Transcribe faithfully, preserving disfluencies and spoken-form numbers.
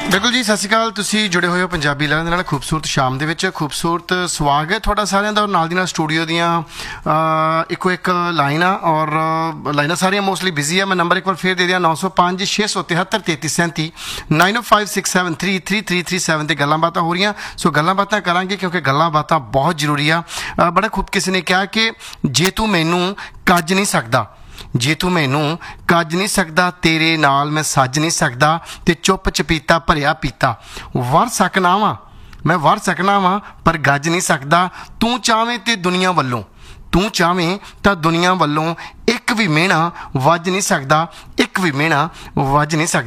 ਬਿਲਕੁਲ ਜੀ, ਸਤਿ ਸ਼੍ਰੀ ਅਕਾਲ। ਤੁਸੀਂ ਜੁੜੇ ਹੋਏ ਹੋ ਪੰਜਾਬੀ ਲਹਿਰਾਂ ਦੇ ਨਾਲ। ਖੂਬਸੂਰਤ ਸ਼ਾਮ ਦੇ ਵਿੱਚ ਖੂਬਸੂਰਤ ਸਵਾਗਤ ਹੈ ਤੁਹਾਡਾ ਸਾਰਿਆਂ ਦਾ। ਨਾਲ ਦੀ ਨਾਲ ਸਟੂਡੀਓ ਦੀਆਂ ਇੱਕੋ ਇੱਕ ਲਾਈਨ ਆ ਔਰ ਲਾਈਨਾਂ ਸਾਰੀਆਂ ਮੋਸਟਲੀ ਬਿਜ਼ੀ ਆ। ਮੈਂ ਨੰਬਰ ਇੱਕ ਵਾਰ ਫੇਰ ਦੇ ਦਿਆਂ, ਨੌ ਸੌ ਪੰਜ ਛੇ ਸੌ ਤਿਹੱਤਰ ਤੇਤੀ ਸੈਂਤੀ ਨਾਈਨ ਓ five six seven three three three three seven 'ਤੇ ਗੱਲਾਂ ਬਾਤਾਂ ਹੋ ਰਹੀਆਂ। ਸੋ ਗੱਲਾਂ ਬਾਤਾਂ ਕਰਾਂਗੇ ਕਿਉਂਕਿ ਗੱਲਾਂ ਬਾਤਾਂ ਬਹੁਤ ਜ਼ਰੂਰੀ ਆ। ਬੜਾ ਖੂਬ ਕਿਸੇ ਨੇ ਕਿਹਾ ਕਿ ਜੇ ਤੂੰ ਮੈਨੂੰ ਕੱਜ ਨਹੀਂ ਸਕਦਾ, ਜੇ ਤੂੰ ਮੈਨੂੰ ਕੱਜ ਨਹੀਂ ਸਕਦਾ, ਤੇਰੇ ਨਾਲ ਮੈਂ ਸੱਜ ਨਹੀਂ ਸਕਦਾ, ਤੇ ਚੁੱਪ ਚਪੀਤਾ ਭਰਿਆ ਪੀਤਾ ਵਰ ਸਕਣਾ ਵਾਂ, ਮੈਂ ਵਰ ਸਕਣਾ ਵਾਂ ਪਰ ਗੱਜ ਨਹੀਂ ਸਕਦਾ। ਤੂੰ ਚਾਹਵੇਂ ਤੇ ਦੁਨੀਆ ਵੱਲੋਂ, ਤੂੰ ਚਾਹਵੇਂ ਤਾਂ ਦੁਨੀਆ ਵੱਲੋਂ ਇੱਕ ਵੀ ਮਿਹਣਾ ਵੱਜ ਨਹੀਂ ਸਕਦਾ, ਇੱਕ ਵੀ ਮਿਹਣਾ ਵੱਜ ਨਹੀਂ ਸਕਦਾ।